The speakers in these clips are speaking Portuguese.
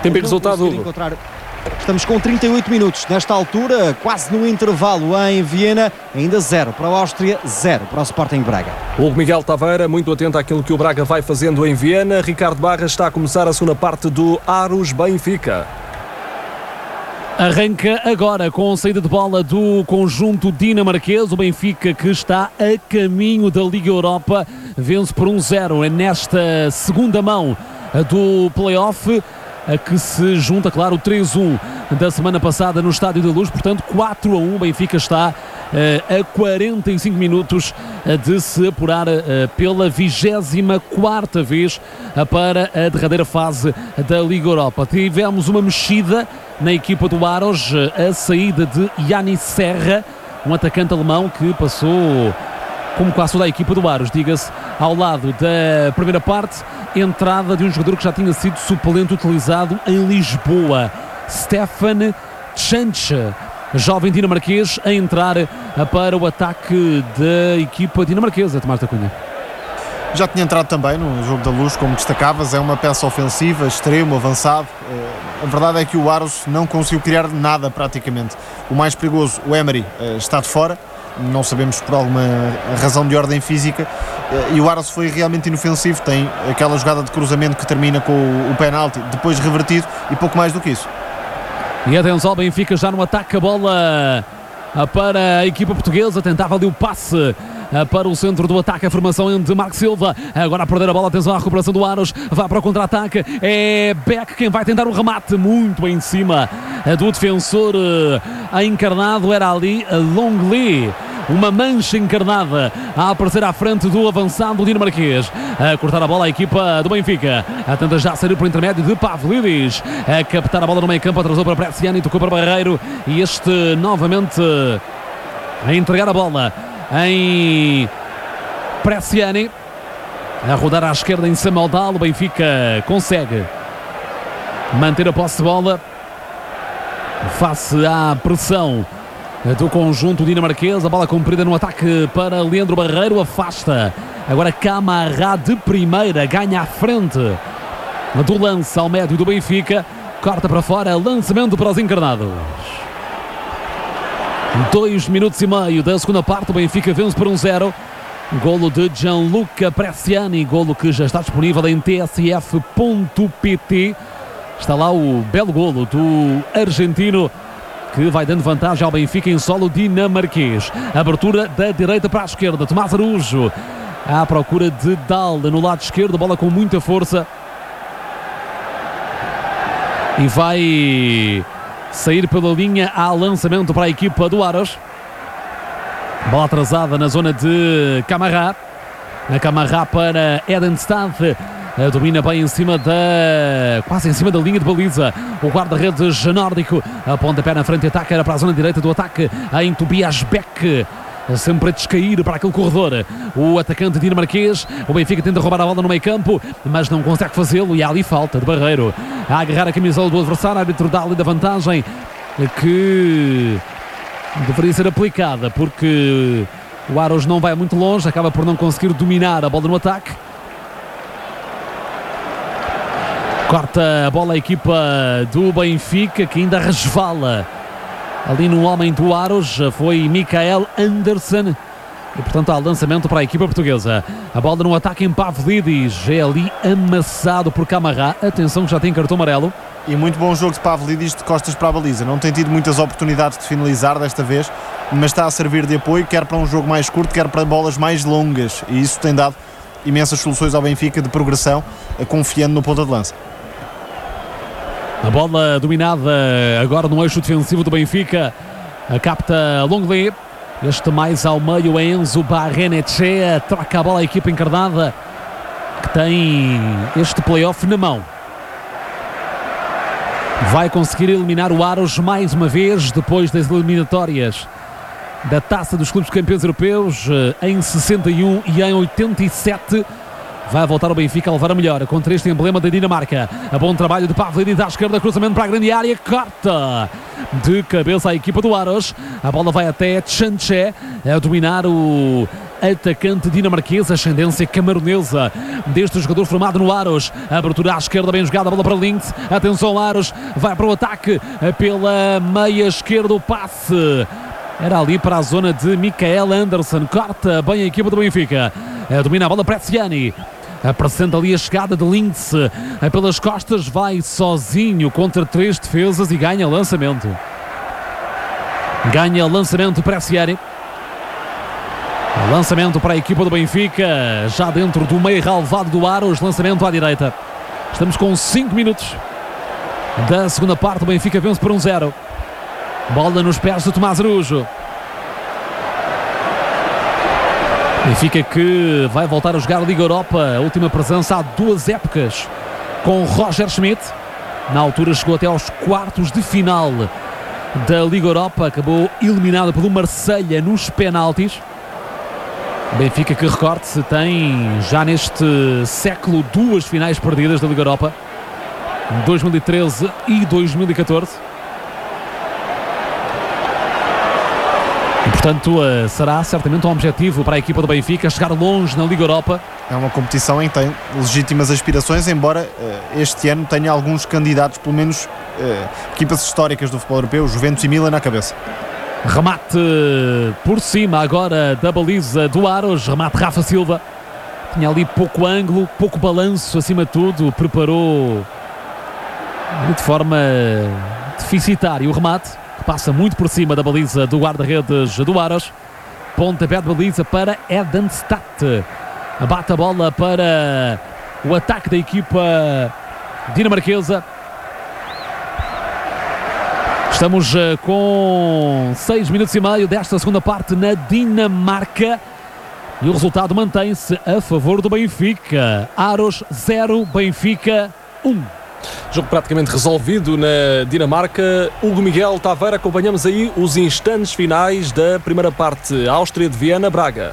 Tempo e resultado, Hugo. Estamos com 38 minutos nesta altura, quase no intervalo em Viena, ainda 0 para a Áustria, 0 para o Sporting Braga. Hugo Miguel Taveira, muito atento àquilo que o Braga vai fazendo em Viena. Ricardo Barra está a começar a segunda parte do Aros Benfica. Arranca agora com a saída de bola do conjunto dinamarquês. O Benfica, que está a caminho da Liga Europa, vence por 1-0 nesta segunda mão do play-off, a que se junta, claro, o 3-1 da semana passada no Estádio da Luz. Portanto, 4-1. O Benfica está a 45 minutos de se apurar pela 24ª vez para a derradeira fase da Liga Europa. Tivemos uma mexida na equipa do Aros, a saída de Yannis Serra, um atacante alemão que passou como quase toda a equipa do Aros, diga-se, ao lado da primeira parte, entrada de um jogador que já tinha sido suplente utilizado em Lisboa, Stefan Tchanche, jovem dinamarquês, a entrar para o ataque da equipa dinamarquesa. Tomás da Cunha. Já tinha entrado também no jogo da Luz, como destacavas, é uma peça ofensiva, extremo, avançado. A verdade é que o Aros não conseguiu criar nada praticamente. O mais perigoso, o Emery, está de fora, não sabemos por alguma razão de ordem física, e o Aros foi realmente inofensivo. Tem aquela jogada de cruzamento que termina com o penalti, depois revertido, e pouco mais do que isso. E atenção, o Benfica já no ataque, a bola para a equipa portuguesa, tentava ali o passe para o centro do ataque, a formação de Marco Silva, agora a perder a bola, atenção à recuperação do Aros, vai para o contra-ataque, é Beck quem vai tentar o remate, muito em cima do defensor encarnado, era ali Longley, uma mancha encarnada a aparecer à frente do avançado dinamarquês, a cortar a bola a equipa do Benfica, a tenta já sair por intermédio de Pavlidis, a captar a bola no meio campo, atrasou para Bresciani, tocou para Barreiro, e este novamente a entregar a bola em Bresciani, a rodar à esquerda em Samaldal. O Benfica consegue manter a posse de bola face à pressão do conjunto dinamarquês. A bola comprida no ataque para Leandro Barreiro, afasta agora Camará de primeira, ganha à frente do lance ao médio do Benfica, corta para fora, lançamento para os encarnados. 2 minutos e meio da segunda parte, o Benfica vence por 1-0. Golo de Gianluca Bresciani, golo que já está disponível em tsf.pt. Está lá o belo golo do argentino, que vai dando vantagem ao Benfica em solo dinamarquês. Abertura da direita para a esquerda, Tomás Araújo à procura de Dal no lado esquerdo, bola com muita força e vai sair pela linha, há lançamento para a equipa do Aros. Bola atrasada na zona de Camará. A Camará para Edenstad. Domina bem em cima quase em cima da linha de baliza. O guarda-redes nórdico. A pontapé na frente, ataca, era para a zona direita do ataque em Tobias Beck. Sempre a descair para aquele corredor o atacante dinamarquês. O Benfica tenta roubar a bola no meio campo, mas não consegue fazê-lo, e há ali falta de Barreiro a agarrar a camisola do adversário. A árbitro dá ali da vantagem que deveria ser aplicada, porque o Aros não vai muito longe, acaba por não conseguir dominar a bola no ataque. Corta a bola a equipa do Benfica, que ainda resvala ali no homem do Aros, foi Mikael Anderson, e portanto há lançamento para a equipa portuguesa. A bola no ataque em Pavlidis, é ali amassado por Camará. Atenção que já tem cartão amarelo. E muito bom jogo de Pavlidis de costas para a baliza. Não tem tido muitas oportunidades de finalizar desta vez, mas está a servir de apoio, quer para um jogo mais curto, quer para bolas mais longas, e isso tem dado imensas soluções ao Benfica de progressão, confiando no ponta de lança. A bola dominada agora no eixo defensivo do Benfica. Capta Longley. Este mais ao meio é Enzo Barrenetxea. Troca a bola a equipa encarnada, que tem este play-off na mão. Vai conseguir eliminar o Aros mais uma vez, depois das eliminatórias da Taça dos Clubes Campeões Europeus em 61 e em 87. Vai voltar o Benfica a levar a melhor contra este emblema da Dinamarca. A bom trabalho de Pavlidis à esquerda, cruzamento para a grande área, corta de cabeça a equipa do Aros. A bola vai até Tchanche a dominar o atacante dinamarquês, ascendência camaronesa deste jogador formado no Aros. Abertura à esquerda, bem jogada, a bola para Links. Atenção, Aros vai para o ataque pela meia esquerda, o passe era ali para a zona de Mikael Anderson. Corta bem a equipa do Benfica, domina a bola para Etziani. Apresenta ali a chegada de Links pelas costas, vai sozinho contra 3 defesas e ganha lançamento. Ganha lançamento para Etziani. Lançamento para a equipa do Benfica, já dentro do meio relvado do Aros, lançamento à direita. Estamos com 5 minutos da segunda parte, o Benfica vence por 1-0. Bola nos pés de Tomás Araújo. Benfica que vai voltar a jogar a Liga Europa, a última presença há 2 épocas com Roger Schmidt. Na altura chegou até aos quartos de final da Liga Europa, acabou eliminado pelo Marselha nos penaltis. Benfica que, recorde-se, tem já neste século 2 finais perdidas da Liga Europa, 2013 e 2014. E, portanto, será certamente um objetivo para a equipa do Benfica chegar longe na Liga Europa. É uma competição em que tem legítimas aspirações, embora este ano tenha alguns candidatos, pelo menos equipas históricas do futebol europeu, Juventus e Milan na cabeça. Remate por cima agora da baliza do Aros, remate Rafa Silva. Tinha ali pouco ângulo, pouco balanço acima de tudo, preparou de forma deficitária o remate, que passa muito por cima da baliza do guarda-redes do Aros. Pontapé de baliza para Edenstadt. Abate a bola para o ataque da equipa dinamarquesa. Estamos com 6 minutos e meio desta segunda parte na Dinamarca e o resultado mantém-se a favor do Benfica. Aros 0, Benfica 1. Jogo praticamente resolvido na Dinamarca. Hugo Miguel Taveira, acompanhamos aí os instantes finais da primeira parte. Áustria de Viena, Braga.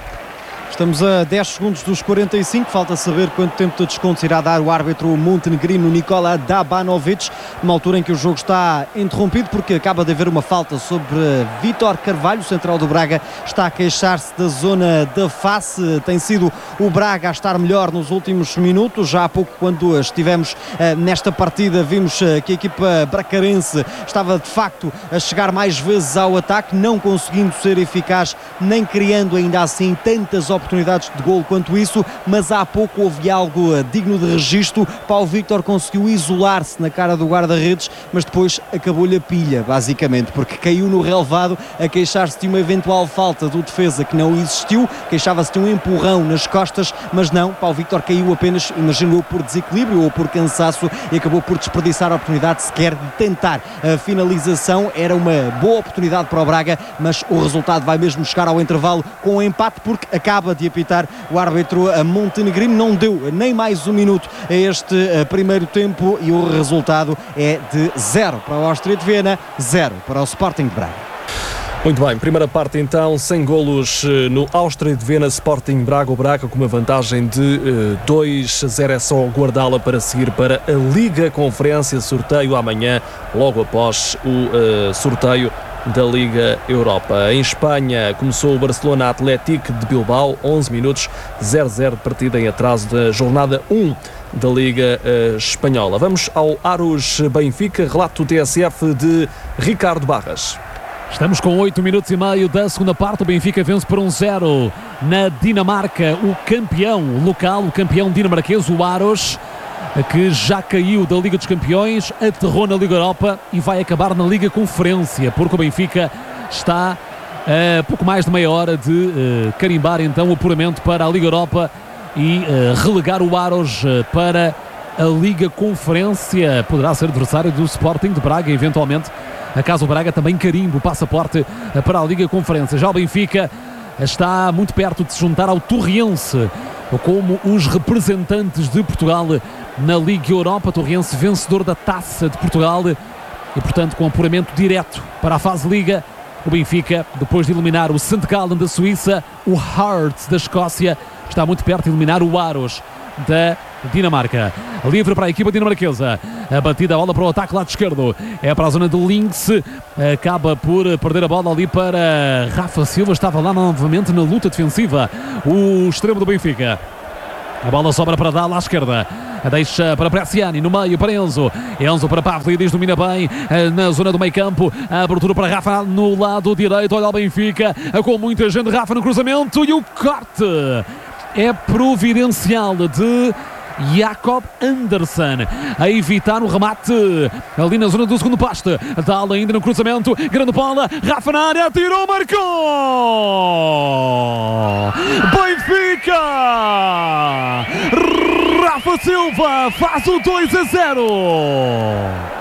Estamos a 10 segundos dos 45, falta saber quanto tempo de desconto irá dar o árbitro montenegrino Nikola Dabanovic, numa altura em que o jogo está interrompido porque acaba de haver uma falta sobre Vítor Carvalho. O central do Braga está a queixar-se da zona da face. Tem sido o Braga a estar melhor nos últimos minutos. Já há pouco, quando estivemos nesta partida, vimos que a equipa bracarense estava de facto a chegar mais vezes ao ataque, não conseguindo ser eficaz, nem criando ainda assim tantas oportunidades de golo quanto isso, mas há pouco houve algo digno de registro. Paulo Victor conseguiu isolar-se na cara do guarda-redes, mas depois acabou-lhe a pilha, basicamente, porque caiu no relvado a queixar-se de uma eventual falta do defesa que não existiu, queixava-se de um empurrão nas costas, mas não, Paulo Victor caiu apenas, imaginou, por desequilíbrio ou por cansaço e acabou por desperdiçar a oportunidade sequer de tentar a finalização. Era uma boa oportunidade para o Braga, mas o resultado vai mesmo chegar ao intervalo com um empate, porque acaba de apitar o árbitro montenegrino. Não deu nem mais um minuto a este primeiro tempo e o resultado é de 0 para a Áustria de Viena, 0 para o Sporting de Braga. Muito bem, primeira parte então, sem golos no Áustria de Viena, Sporting Braga. O Braga com uma vantagem de 2-0, é só guardá-la para seguir para a Liga Conferência, sorteio amanhã, logo após o sorteio da Liga Europa. Em Espanha começou o Barcelona Atlético de Bilbao, 11 minutos, 0-0 de partida em atraso da jornada 1 da Liga Espanhola. Vamos ao Aros Benfica, relato do TSF de Ricardo Barras. Estamos com 8 minutos e meio da segunda parte. O Benfica vence por 1-0 na Dinamarca. O campeão local, o campeão dinamarquês, o Aros, que já caiu da Liga dos Campeões, aterrou na Liga Europa e vai acabar na Liga Conferência, porque o Benfica está a pouco mais de meia hora de carimbar então o apuramento para a Liga Europa e relegar o Aros para a Liga Conferência. Poderá ser adversário do Sporting de Braga, eventualmente, acaso o Braga também carimbe o passaporte para a Liga Conferência. Já o Benfica está muito perto de se juntar ao Torriense como os representantes de Portugal na Liga Europa. Torriense vencedor da Taça de Portugal e, portanto, com apuramento direto para a fase Liga. O Benfica, depois de eliminar o St. Gallen da Suíça, o Hearts da Escócia, está muito perto de eliminar o Aros da Dinamarca. Livre para a equipa dinamarquesa. A batida, a bola para o ataque lado esquerdo. É para a zona do Links. Acaba por perder a bola ali para Rafa Silva. Estava lá novamente na luta defensiva. O extremo do Benfica. A bola sobra para Dala à esquerda. Deixa para Bresciani, no meio para Enzo. Enzo para Pavlidis, domina bem na zona do meio campo. A abertura para Rafa no lado direito. Olha o Benfica com muita gente. Rafa no cruzamento e o corte é providencial de Jacob Anderson a evitar o remate ali na zona do segundo poste. Dala ainda no cruzamento, grande bola, Rafa na área, tirou, marcou! Benfica! Rafa Silva faz o 2-0.